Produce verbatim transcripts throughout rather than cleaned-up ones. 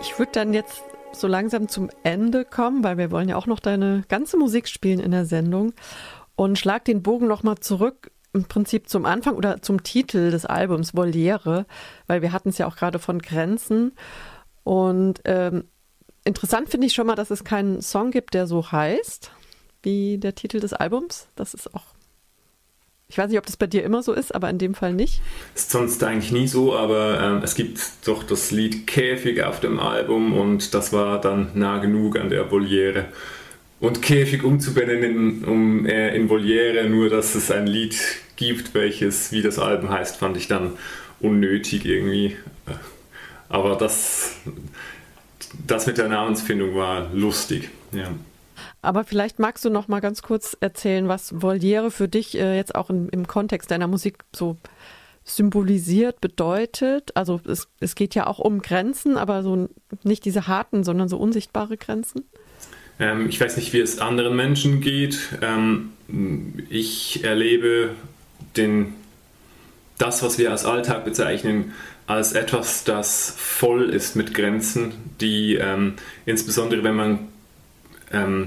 Ich würde dann jetzt so langsam zum Ende kommen, weil wir wollen ja auch noch deine ganze Musik spielen in der Sendung, und schlag den Bogen nochmal zurück im Prinzip zum Anfang oder zum Titel des Albums Voliere, weil wir hatten es ja auch gerade von Grenzen, und ähm, interessant finde ich schon mal, dass es keinen Song gibt, der so heißt wie der Titel des Albums. Das ist auch, ich weiß nicht, ob das bei dir immer so ist, aber in dem Fall nicht. Ist sonst eigentlich nie so, aber ähm, es gibt doch das Lied Käfig auf dem Album, und das war dann nah genug an der Voliere. Und Käfig umzubenennen um, äh, in Voliere, nur dass es ein Lied gibt, welches wie das Album heißt, fand ich dann unnötig irgendwie. Aber das, das mit der Namensfindung war lustig, ja. Aber vielleicht magst du noch mal ganz kurz erzählen, was Voliere für dich äh, jetzt auch in, im Kontext deiner Musik so symbolisiert, bedeutet. Also es, es geht ja auch um Grenzen, aber so nicht diese harten, sondern so unsichtbare Grenzen. Ähm, ich weiß nicht, wie es anderen Menschen geht. Ähm, ich erlebe den, das, was wir als Alltag bezeichnen, als etwas, das voll ist mit Grenzen, die ähm, insbesondere, wenn man ähm,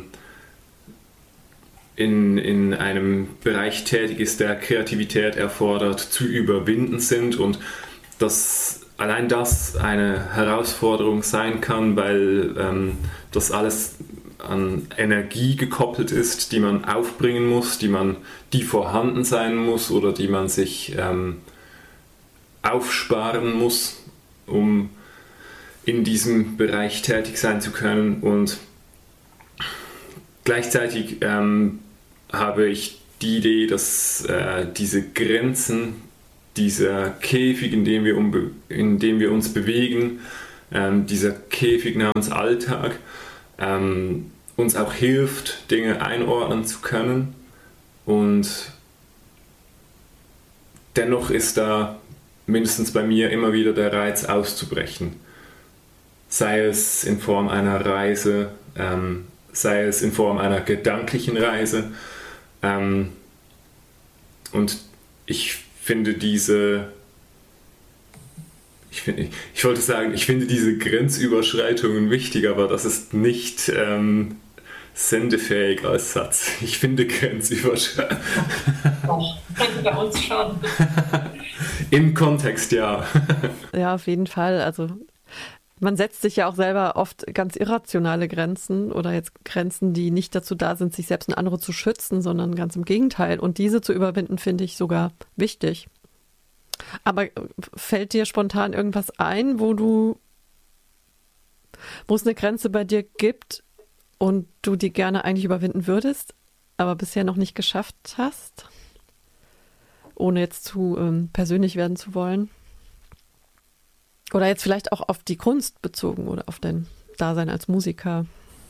In, in einem Bereich tätig ist, der Kreativität erfordert, zu überwinden sind, und dass allein das eine Herausforderung sein kann, weil ähm, das alles an Energie gekoppelt ist, die man aufbringen muss, die man, die vorhanden sein muss oder die man sich ähm, aufsparen muss, um in diesem Bereich tätig sein zu können. Und gleichzeitig ähm, habe ich die Idee, dass äh, diese Grenzen, dieser Käfig, in dem wir, um, in dem wir uns bewegen, ähm, dieser Käfig namens Alltag, ähm, uns auch hilft, Dinge einordnen zu können. Und dennoch ist da mindestens bei mir immer wieder der Reiz auszubrechen. Sei es in Form einer Reise, ähm, sei es in Form einer gedanklichen Reise. Ähm, und ich finde diese, ich, find, ich, ich wollte sagen, ich finde diese Grenzüberschreitungen wichtig, aber das ist nicht ähm, sendefähig als Satz. Ich finde Grenzüberschreitungen. Doch, bei uns schon. Im Kontext, ja. Ja, auf jeden Fall. Also man setzt sich ja auch selber oft ganz irrationale Grenzen oder jetzt Grenzen, die nicht dazu da sind, sich selbst und andere zu schützen, sondern ganz im Gegenteil. Und diese zu überwinden, finde ich sogar wichtig. Aber fällt dir spontan irgendwas ein, wo du, wo es eine Grenze bei dir gibt und du die gerne eigentlich überwinden würdest, aber bisher noch nicht geschafft hast? Ohne jetzt zu ähm, persönlich werden zu wollen. Oder jetzt vielleicht auch auf die Kunst bezogen oder auf dein Dasein als Musiker.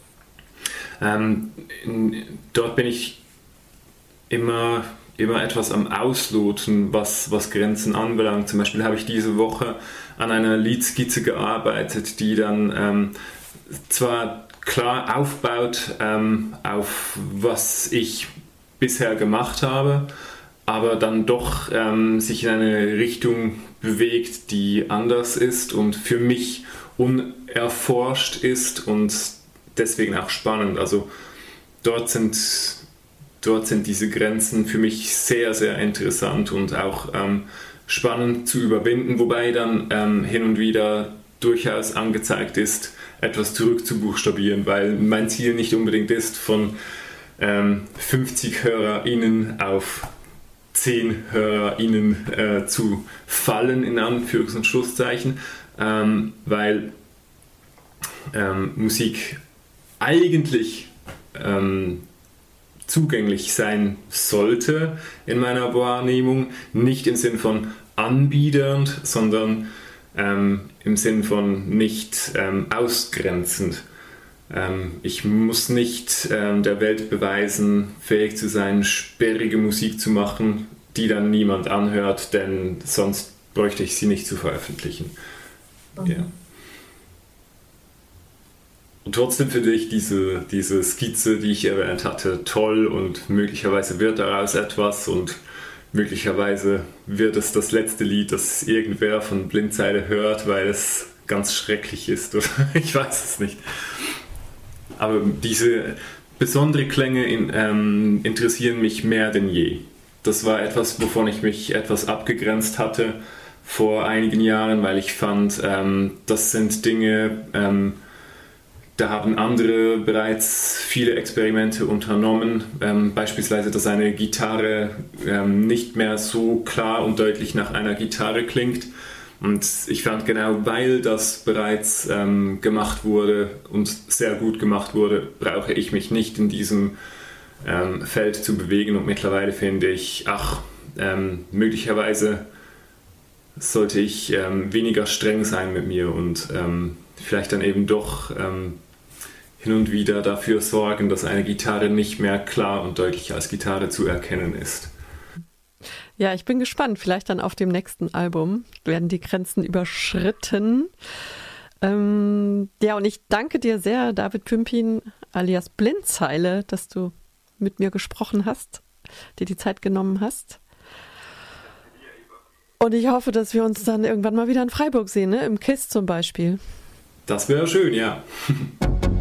Ähm, in, dort bin ich immer, immer etwas am Ausloten, was, was Grenzen anbelangt. Zum Beispiel habe ich diese Woche an einer Liedskizze gearbeitet, die dann ähm, zwar klar aufbaut ähm, auf was ich bisher gemacht habe, aber dann doch ähm, sich in eine Richtung bewegt, die anders ist und für mich unerforscht ist und deswegen auch spannend. Also dort sind, dort sind diese Grenzen für mich sehr, sehr interessant und auch ähm, spannend zu überwinden, wobei dann ähm, hin und wieder durchaus angezeigt ist, etwas zurückzubuchstabieren, weil mein Ziel nicht unbedingt ist, von ähm, fünfzig HörerInnen auf zehn HörerInnen äh, zu fallen, in Anführungs- und Schlusszeichen, ähm, weil ähm, Musik eigentlich ähm, zugänglich sein sollte in meiner Wahrnehmung, nicht im Sinn von anbiedernd, sondern ähm, im Sinn von nicht ähm, ausgrenzend. Ähm, ich muss nicht ähm, der Welt beweisen, fähig zu sein, sperrige Musik zu machen, die dann niemand anhört, denn sonst bräuchte ich sie nicht zu veröffentlichen. Mhm. Ja. Und trotzdem finde ich diese, diese Skizze, die ich erwähnt hatte, toll und möglicherweise wird daraus etwas und möglicherweise wird es das letzte Lied, das irgendwer von Blindseide hört, weil es ganz schrecklich ist oder ich weiß es nicht. Aber diese besondere Klänge in, ähm, interessieren mich mehr denn je. Das war etwas, wovon ich mich etwas abgegrenzt hatte vor einigen Jahren, weil ich fand, ähm, das sind Dinge, ähm, da haben andere bereits viele Experimente unternommen, ähm, beispielsweise, dass eine Gitarre ähm, nicht mehr so klar und deutlich nach einer Gitarre klingt. Und ich fand, genau weil das bereits ähm, gemacht wurde und sehr gut gemacht wurde, brauche ich mich nicht in diesem ähm, Feld zu bewegen. Und mittlerweile finde ich, ach, ähm, möglicherweise sollte ich ähm, weniger streng sein mit mir und ähm, vielleicht dann eben doch ähm, hin und wieder dafür sorgen, dass eine Gitarre nicht mehr klar und deutlich als Gitarre zu erkennen ist. Ja, ich bin gespannt. Vielleicht dann auf dem nächsten Album werden die Grenzen überschritten. Ähm, ja, und ich danke dir sehr, David Pümpin alias Blindzeile, dass du mit mir gesprochen hast, dir die Zeit genommen hast. Und ich hoffe, dass wir uns dann irgendwann mal wieder in Freiburg sehen, ne? Im KISS zum Beispiel. Das wäre schön, ja.